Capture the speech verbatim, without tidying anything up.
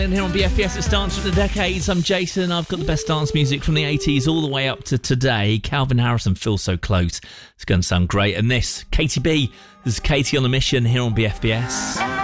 And here on B F B S, it's Dance for the Decades. I'm Jason. I've got the best dance music from the eighties all the way up to today. Calvin Harris and Feel So Close. It's going to sound great. And this, Katie B. This is Katie on a Mission here on B F B S.